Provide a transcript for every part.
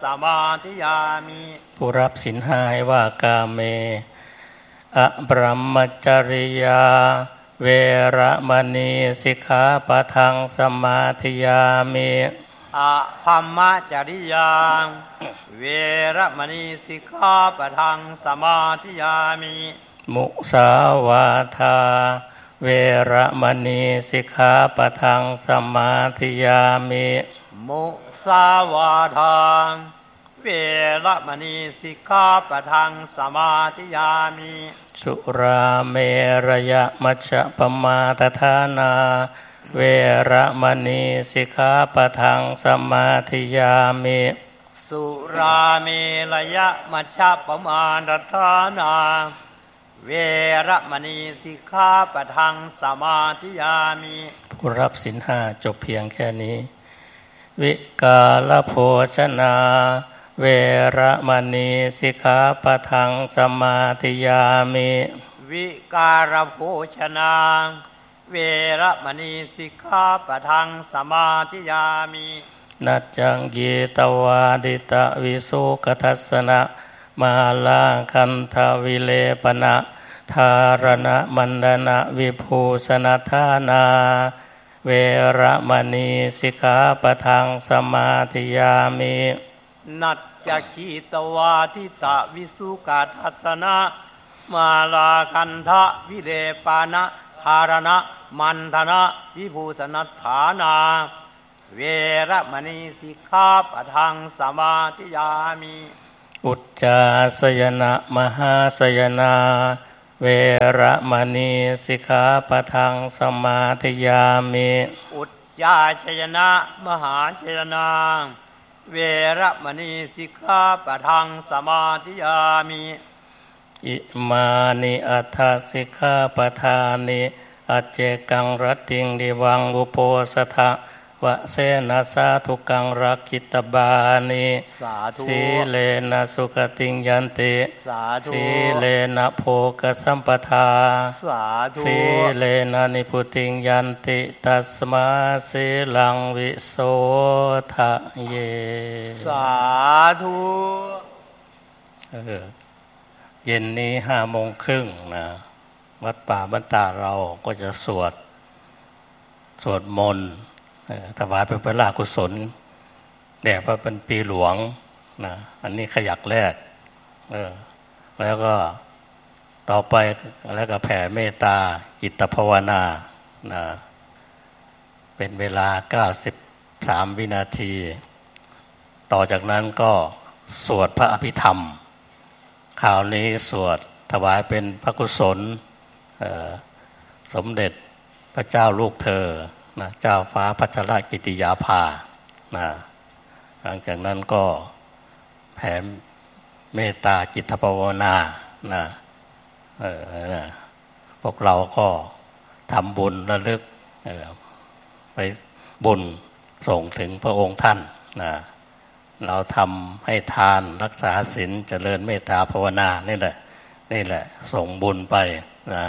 สมาธิยามิผู้รับศีลห้าให้ว่ากาเมอะบรมจริยาเวระมณีสิกขาปะทังสมาธิยามิอะพัมมจริยาเวระมณีสิกขาปะทังสมาธิยามิมุสาวาทาเวระมณีสิกขาปะทังสมาธิยามิมุสาวาทาเวระมณีสิกขาปะทังสมาธิยามิสุราเมรยมัชฌัปมาทฐานาเวระมณีสิกขาปะทังสมาธิยามิสุราเมรยมัชฌัปมาทฐานาเวระมณีสิกขาปะทังสมาธิยามิผู้รับศีลห้าจบเพียงแค่นี้วิกาลโภชนาเวระมณีสิกขาปะทังสมาธิยามิวิการโภชนาเวระมณีสิกขาปะทังสมาธิยามินัจจังกีตวาดิตะวิสุขทัสสนะมาลาคันทวิเลปนะธารณมันดนะวิภูสนัทานาเวระมณีสิกขาปะทังสมาธิยามินัจจคีตวาทิตะวิสุขาทัสสนะมาลาคันทะวิเลปานะธารณะมันธนะวิภูสนัฏฐานาเวระมณีสิกขาปะทังสมาธิยามิอุจจาสยนะมหาสยนาเวระมณีสิกขาปะทังสมาธิยามิอุจจาชยนะมหาชยนาเวระมณีสิกขาปะทังสมาธิยามิอิมานิอัฏฐสิกขาปทานิอัจเจกังรัตติงดิวังอุโปสถะวะเสนะสาธุกังรักขิตบานิสีเลนะสุขติงยันติสีเลนะโภคสัมปทาสีเลนะนิพุติงยันติตัสมาสีลังวิโสทะเยสาธุเย็นนี้5:30นะวัดป่าบ้านตาเราก็จะสวดมนต์ถวายเป็นพระราชกุศลแด่พระเป็นปีหลวงนะอันนี้ขยักแรกแล้วก็ต่อไปแล้วก็แผ่เมตตาจิตภาวนานะเป็นเวลา93วินาทีต่อจากนั้นก็สวดพระอภิธรรมคราวนี้สวดถวายเป็นพระกุศลสมเด็จพระเจ้าลูกเธอนะเจ้าฟ้าพัชรกิติยาภานะหลังจากนั้นก็แผ่เมตตาจิตภาวนานะพวกเราก็ทำบุญระลึกไปบุญส่งถึงพระองค์ท่านนะเราทำให้ทานรักษาศีลเจริญเมตตาภาวนานี่แหละส่งบุญไปนะ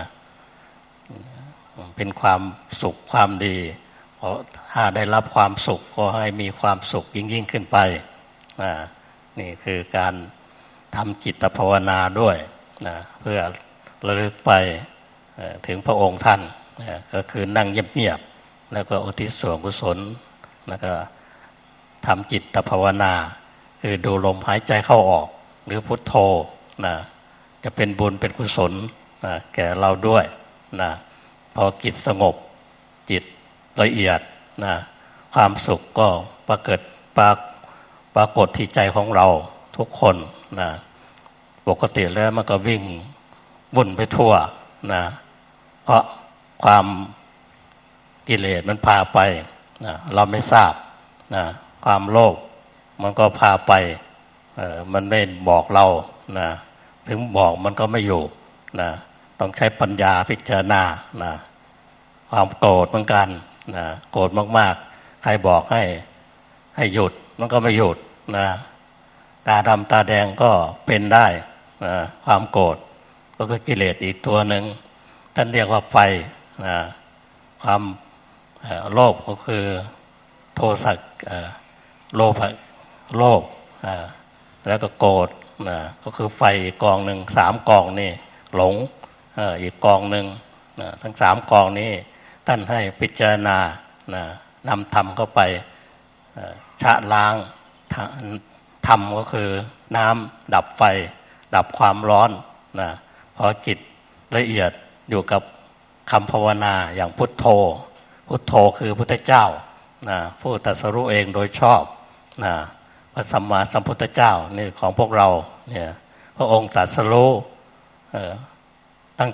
เป็นความสุขความดีเพราะถ้าได้รับความสุขก็ให้มีความสุขยิ่งขึ้นไปนี่คือการทำจิตภาวนาด้วยนะเพื่อระลึกไปถึงพระองค์ท่านก็คือนั่งเงียบๆแล้วก็อุทิศส่วนกุศลแล้วก็ทำจิตภาวนาคือดูลมหายใจเข้าออกหรือพุทโธนะจะเป็นบุญเป็นกุศลนะแก่เราด้วยนะพอจิตสงบจิตละเอียดนะความสุขก็ปรากฏที่ใจของเราทุกคนนะปกติแล้วมันก็วิ่งวุ่นไปทั่วนะเพราะความกิเลสมันพาไปนะเราไม่ทราบนะความโลภมันก็พาไปมันไม่บอกเรานะถึงบอกมันก็ไม่อยู่นะต้องใช้ปัญญาพิจารณานะความโกรธเหมือนกันนะโกรธมากๆใครบอกให้หยุดมันก็ไม่หยุดนะตาดำตาแดงก็เป็นได้นะความโกรธก็คือกิเลสอีกตัวหนึ่งท่านเรียกว่าไฟนะความโลภก็คือโทสะโลภแล้วก็โกรธก็คือไฟกองหนึ่ง3กองนี่หลงอีกกองหนึ่งทั้ง3กองนี้ท่านให้พิจารณานำธรรมเข้าไปชะล้างธรรมก็คือน้ำดับไฟดับความร้อนพอจิตละเอียดอยู่กับคำภาวนาอย่างพุทโธพุทโธคือพุทธเจ้าผู้ตรัสรู้เองโดยชอบพระสัมมาสัมพุทธเจ้านี่ของพวกเราเนี่ยพระองค์ตรัสรู้ตั้ง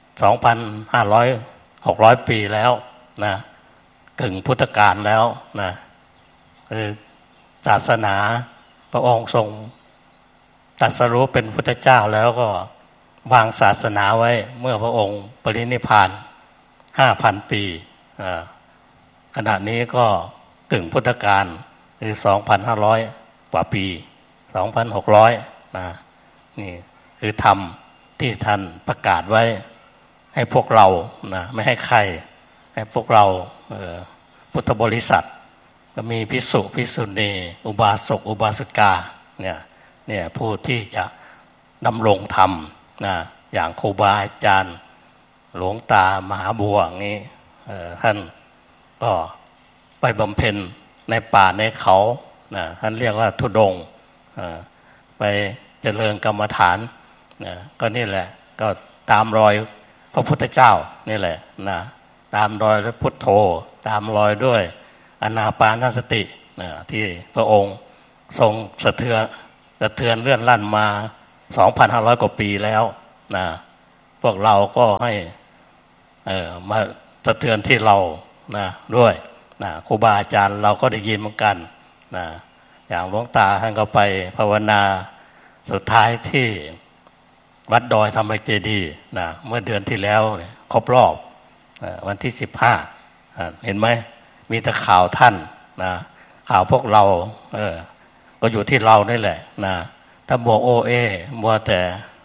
2,500-600 ปีแล้วกึ่งพุทธกาลแล้วคือศาสนาพระองค์ทรงตรัสรู้เป็นพุทธเจ้าแล้วก็วางศาสนาไว้เมื่อพระองค์ปรินิพพาน 5,000 ปีขณะนี้ก็กึ่งพุทธกาลคือ 2,500 กว่าปี 2,600 นี่คือธรรมที่ท่านประกาศไว้ให้พวกเราไม่ให้ใครให้พวกเราพุทธบริษัทก็มีภิกษุภิกษุณีอุบาสกอุบาสิกาเนี่ยผู้ที่จะดำรงธรรมอย่างครูบาอาจารย์หลวงตามหาบัวอย่างนี้ท่านก็ไปบำเพ็ญในป่าในเขาท่านเรียกว่าธุดงค์ไปเจริญกรรมฐานก็นี่แหละก็ตามรอยพระพุทธเจ้านี่แหละตามรอยด้วยพุทโธตามรอยด้วยอานาปานสติที่พระองค์ทรงสะเทือนเลื่อนลั่นมา 2,500 กว่าปีแล้วพวกเราก็ให้มาสะเทือนที่เราด้วยครูบาอาจารย์เราก็ได้ยินเหมือนกันอย่างหลวงตาท่านก็ไปภาวนาสุดท้ายที่วัดดอยธรรมเจดีย์เมื่อเดือนที่แล้วครบรอบวันที่15เห็นไหมมีแต่ข่าวท่านข่าวพวกเราก็อยู่ที่เรานี่แหละถ้ามัวโอเอมัวแต่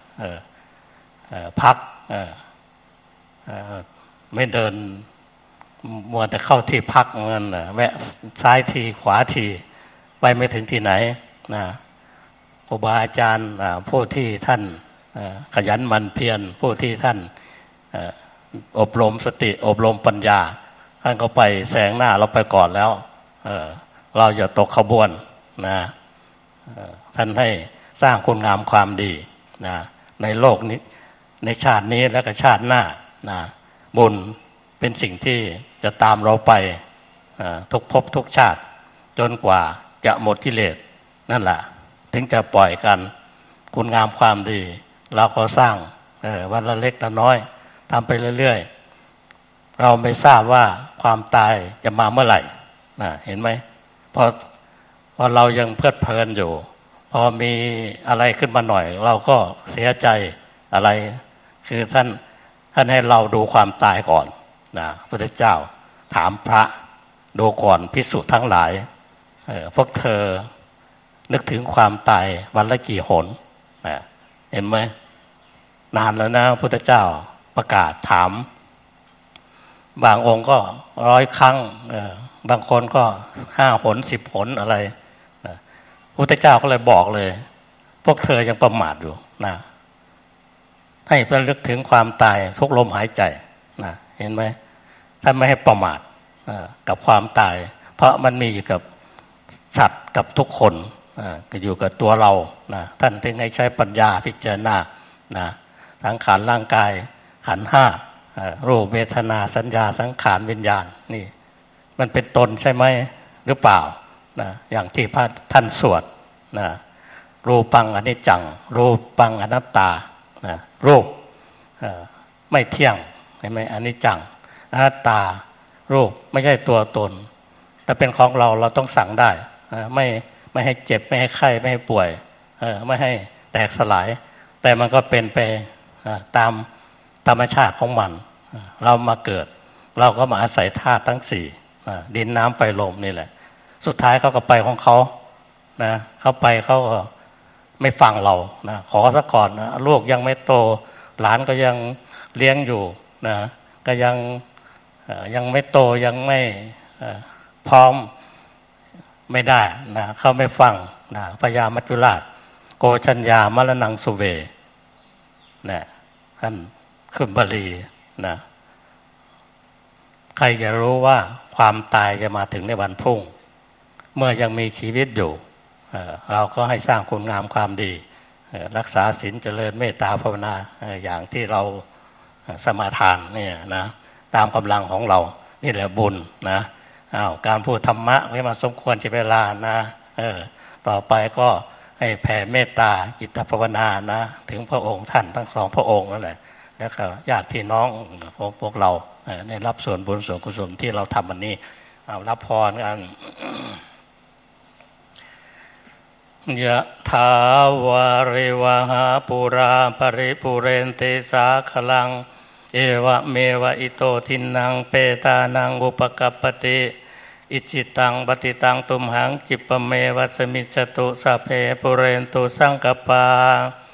พักไม่เดินมัวแต่เข้าที่พักเงินแวะซ้ายทีขวาทีไปไม่ถึงที่ไหนครูบาอาจารย์ผู้ที่ท่านขยันหมั่นเพียรผู้ที่ท่านอบรมสติอบรมปัญญาท่านก็ไปแซงหน้าเราไปก่อนแล้วเราอย่าตกขบวนท่านให้สร้างคุณงามความดีในโลกนี้ในชาตินี้และก็ชาติหน้าบุญเป็นสิ่งที่จะตามเราไปทุกภพทุกชาติจนกว่าจะหมดกิเลสนั่นแหละถึงจะปล่อยกันคุณงามความดีเราก็สร้างวันละเล็กละน้อยทำไปเรื่อยๆเราไม่ทราบว่าความตายจะมาเมื่อไหร่เห็นไหมพอเรายังเพลิดเพลินอยู่พอมีอะไรขึ้นมาหน่อยเราก็เสียใจอะไรคือท่านให้เราดูความตายก่อนพระพุทธเจ้าถามพระดูก่อนภิกษุทั้งหลายพวกเธอนึกถึงความตายวันละกี่หนเห็นไหมนานแล้วนะพระพุทธเจ้าประกาศถามบางองค์ก็100 ครั้งบางคนก็5 หน 10 หนอะไรพระพุทธเจ้าก็เลยบอกเลยพวกเธอยังประมาทอยู่ให้ระลึกถึงความตายทุกลมหายใจเห็นไหมท่านไม่ให้ประมาทกับความตายเพราะมันมีอยู่กับสัตว์กับทุกคนก็อยู่กับตัวเราท่านถึงให้ใช้ปัญญาพิจารณาสังขารร่างกายขันธ์5รูปเวทนาสัญญาสังขารวิญญาณนี่มันเป็นตนใช่ไหมหรือเปล่าอย่างที่พระท่านสวดรูปังอนิจจังรูปังอนัตตารูปไม่เที่ยงใช่ไหมอนิจจังอนัตตารูปไม่ใช่ตัวตนแต่เป็นของเราต้องสั่งได้ไม่ให้เจ็บไม่ให้ไข้ไม่ให้ป่วยไม่ให้แตกสลายแต่มันก็เป็นไปตามธรรมชาติของมันเรามาเกิดเราก็มาอาศัยธาตุทั้ง4ดินน้ำไฟลมนี่แหละสุดท้ายเขาก็ไปของเขาเขาไปเขาก็ไม่ฟังเราขอซะก่อนลูกยังไม่โตหลานก็ยังเลี้ยงอยู่ก็ยังไม่โตยังไม่พร้อมไม่ได้นะเขาไม่ฟังนะพญามัจจุราชโกชัญญามรณังสุเวนะท่านขึ้นบาลีนะใครจะรู้ว่าความตายจะมาถึงในวันพรุ่งเมื่อยังมีชีวิตอยู่เราก็ให้สร้างคุณงามความดีรักษาศีลเจริญเมตตาภาวนาอย่างที่เราสมาทานเนี่ยนะตามกำลังของเรานี่แหละบุญนะการพูดธรรมะให้มันสมควรจะเวลานะต่อไปก็ให้แผ่เมตตาจิตภาวนานะถึงพระองค์ท่านทั้งสองพระองค์นั่นแหละแล้วก็ญาติพี่น้องของพวกเราได้รับส่วนบุญส่วนกุศลที่เราทำวันนี้รับพรกันยะถาวาริวหาปุราปริปุเรนติสาคลังเอวะเมวะอิโตทินังเปตานังอุปกัปปติอิจิตังปฏิตังตุมหังกิปะเมวะสมิจจตุสัพเพปุเรนตุสังกปา